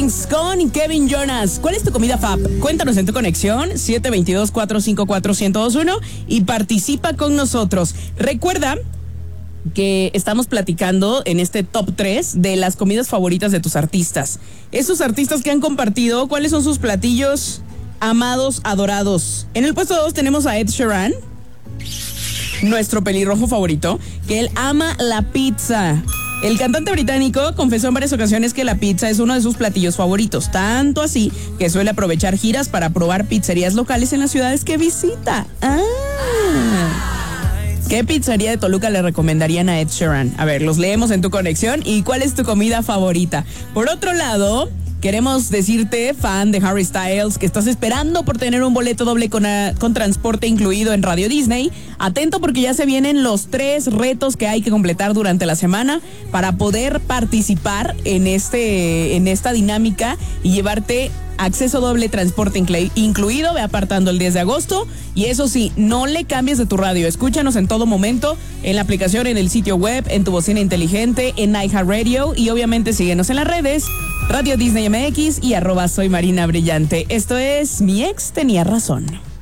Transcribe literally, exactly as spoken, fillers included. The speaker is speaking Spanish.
Wings con Kevin Jonas. ¿Cuál es tu comida fab? Cuéntanos en tu conexión siete dos dos, cuatro cinco cuatro, uno cero dos uno y participa con nosotros. Recuerda que estamos platicando en este top tres de las comidas favoritas de tus artistas. Esos artistas que han compartido, ¿cuáles son sus platillos amados, adorados? En el puesto dos tenemos a Ed Sheeran, nuestro pelirrojo favorito, que él ama la pizza. El cantante británico confesó en varias ocasiones que la pizza es uno de sus platillos favoritos, tanto así que suele aprovechar giras para probar pizzerías locales en las ciudades que visita. Ah. ¿Qué pizzería de Toluca le recomendarían a Ed Sheeran? A ver, los leemos en tu conexión. ¿Y cuál es tu comida favorita? Por otro lado, queremos decirte, fan de Harry Styles, que estás esperando por tener un boleto doble con, a, con transporte incluido en Radio Disney. Atento porque ya se vienen los tres retos que hay que completar durante la semana para poder participar en, este, en esta dinámica y llevarte acceso doble, transporte inclu- incluido. Ve apartando el diez de agosto. Y eso sí, no le cambies de tu radio. Escúchanos en todo momento, en la aplicación, en el sitio web, en tu bocina inteligente, en iHeartRadio. Y obviamente síguenos en las redes, Radio Disney M X y arroba Soy Marina Brillante. Esto es Mi Ex Tenía Razón.